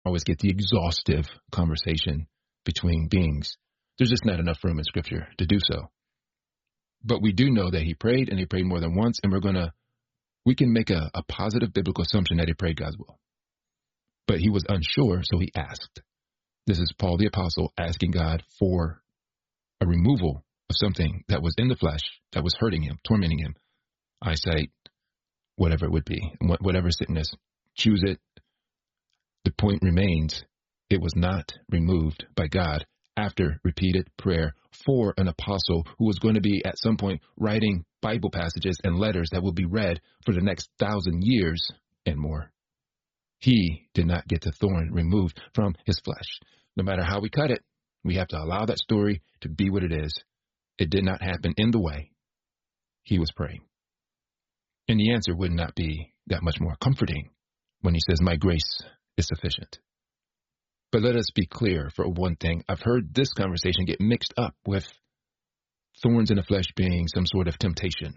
always get the exhaustive conversation between beings. There's just not enough room in Scripture to do so. But we do know that he prayed, and he prayed more than once, and we can make a positive biblical assumption that he prayed God's will. But he was unsure, so he asked. This is Paul the Apostle asking God for a removal of something that was in the flesh, that was hurting him, tormenting him, eyesight, whatever it would be, whatever sickness. Choose it. The point remains, it was not removed by God after repeated prayer for an apostle who was going to be at some point writing Bible passages and letters that will be read for the next 1,000 years and more. He did not get the thorn removed from his flesh. No matter how we cut it, we have to allow that story to be what it is. It did not happen in the way he was praying. And the answer would not be that much more comforting when he says, my grace is sufficient. But let us be clear for one thing. I've heard this conversation get mixed up with thorns in the flesh being some sort of temptation.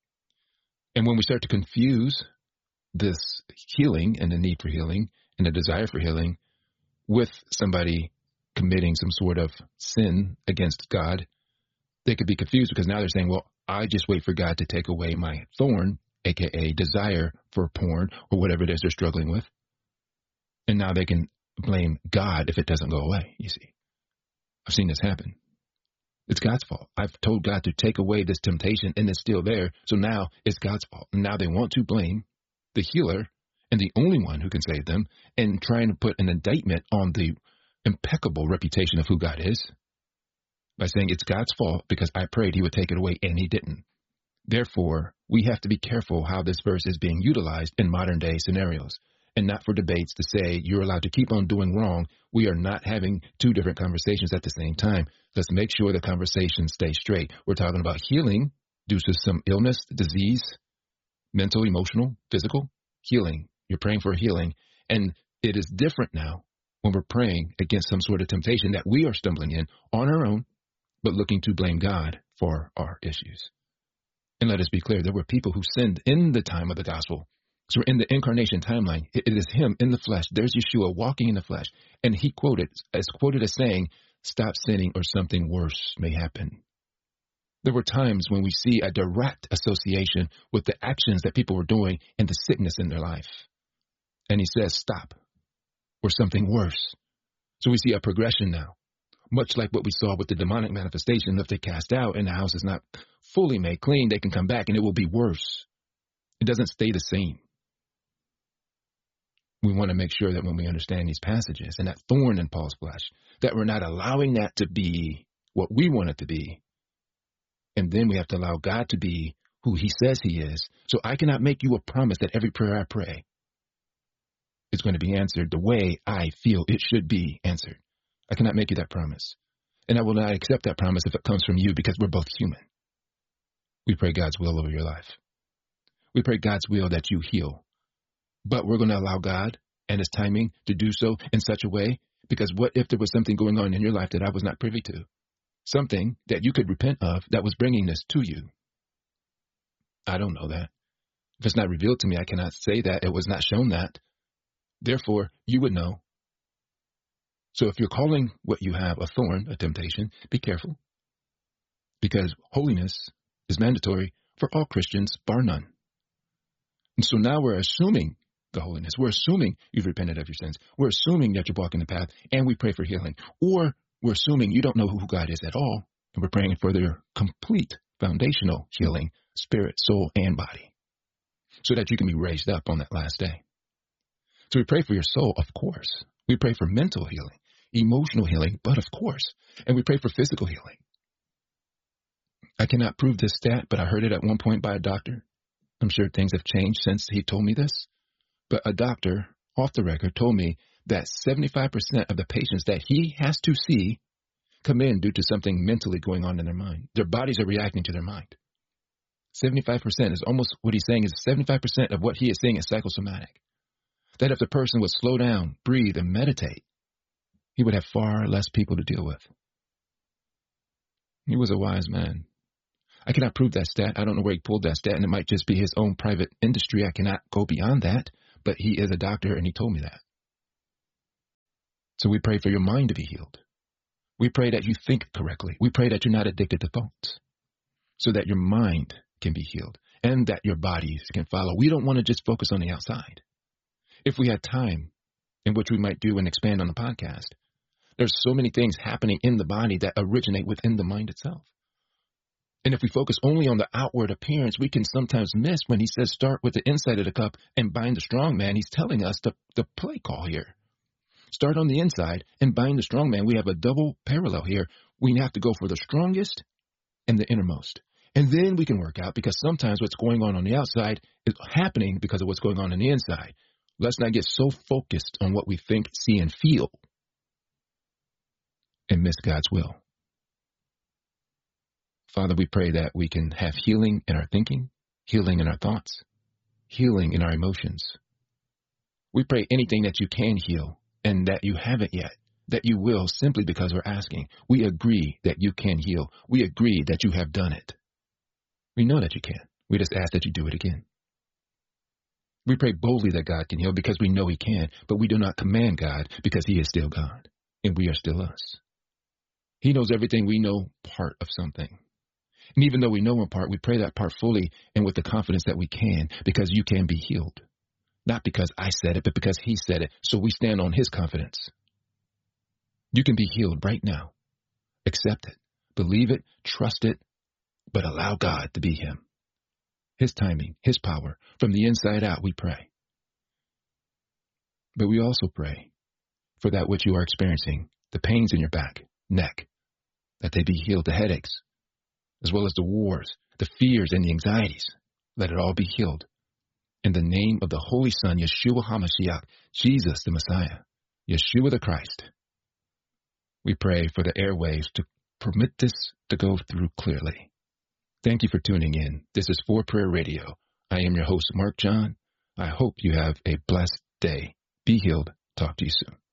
And when we start to confuse this healing and the need for healing and the desire for healing with somebody committing some sort of sin against God, they could be confused because now they're saying, well, I just wait for God to take away my thorn, aka desire for porn or whatever it is they're struggling with. And now they can blame God if it doesn't go away, you see. I've seen this happen. It's God's fault. I've told God to take away this temptation and it's still there, so now it's God's fault. And now they want to blame the healer and the only one who can save them and trying to put an indictment on the impeccable reputation of who God is by saying it's God's fault because I prayed he would take it away and he didn't. Therefore, we have to be careful how this verse is being utilized in modern day scenarios and not for debates to say you're allowed to keep on doing wrong. We are not having two different conversations at the same time. Let's make sure the conversation stays straight. We're talking about healing due to some illness, disease, mental, emotional, physical, healing. You're praying for healing. And it is different now when we're praying against some sort of temptation that we are stumbling in on our own, but looking to blame God for our issues. And let us be clear, there were people who sinned in the time of the gospel. So in the incarnation timeline, it is him in the flesh. There's Yeshua walking in the flesh. And he quoted as saying, stop sinning or something worse may happen. There were times when we see a direct association with the actions that people were doing and the sickness in their life. And he says, stop or something worse. So we see a progression now, much like what we saw with the demonic manifestation. If they cast out and the house is not fully made clean, they can come back and it will be worse. It doesn't stay the same. We want to make sure that when we understand these passages and that thorn in Paul's flesh, that we're not allowing that to be what we want it to be. And then we have to allow God to be who he says he is. So I cannot make you a promise that every prayer I pray is going to be answered the way I feel it should be answered. I cannot make you that promise. And I will not accept that promise if it comes from you because we're both human. We pray God's will over your life. We pray God's will that you heal. But we're going to allow God and his timing to do so in such a way, because what if there was something going on in your life that I was not privy to? Something that you could repent of that was bringing this to you. I don't know that. If it's not revealed to me, I cannot say that. It was not shown that. Therefore, you would know. So if you're calling what you have a thorn, a temptation, be careful. Because holiness is mandatory for all Christians, bar none. And so now we're assuming the holiness. We're assuming you've repented of your sins. We're assuming that you're walking the path, and we pray for healing. Or we're assuming you don't know who God is at all, and we're praying for their complete foundational healing, spirit, soul, and body, so that you can be raised up on that last day. So we pray for your soul, of course. We pray for mental healing, emotional healing, but of course. And we pray for physical healing. I cannot prove this stat, but I heard it at one point by a doctor. I'm sure things have changed since he told me this. But a doctor, off the record, told me that 75% of the patients that he has to see come in due to something mentally going on in their mind. Their bodies are reacting to their mind. 75% is almost what he's saying is 75% of what he is saying is psychosomatic. That if the person would slow down, breathe, and meditate, he would have far less people to deal with. He was a wise man. I cannot prove that stat. I don't know where he pulled that stat, and it might just be his own private industry. I cannot go beyond that, but he is a doctor, and he told me that. So we pray for your mind to be healed. We pray that you think correctly. We pray that you're not addicted to thoughts, so that your mind can be healed and that your bodies can follow. We don't want to just focus on the outside. If we had time, in which we might do and expand on the podcast, there's so many things happening in the body that originate within the mind itself. And if we focus only on the outward appearance, we can sometimes miss when he says start with the inside of the cup and bind the strong man. He's telling us the play call here. Start on the inside and bind the strong man. We have a double parallel here. We have to go for the strongest and the innermost. And then we can work out, because sometimes what's going on the outside is happening because of what's going on the inside. Let's not get so focused on what we think, see, and feel and miss God's will. Father, we pray that we can have healing in our thinking, healing in our thoughts, healing in our emotions. We pray anything that you can heal and that you haven't yet, that you will, simply because we're asking. We agree that you can heal. We agree that you have done it. We know that you can. We just ask that you do it again. We pray boldly that God can heal because we know he can, but we do not command God because he is still God and we are still us. He knows everything. We know part of something. And even though we know in part, we pray that part fully and with the confidence that we can, because you can be healed. Not because I said it, but because he said it. So we stand on his confidence. You can be healed right now. Accept it, believe it, trust it, but allow God to be him. His timing, his power, from the inside out, we pray. But we also pray for that which you are experiencing, the pains in your back, neck, that they be healed, the headaches, as well as the wars, the fears, and the anxieties. Let it all be healed. In the name of the Holy Son, Yeshua HaMashiach, Jesus the Messiah, Yeshua the Christ, we pray for the airwaves to permit this to go through clearly. Thank you for tuning in. This is For Prayer Radio. I am your host, Mark John. I hope you have a blessed day. Be healed. Talk to you soon.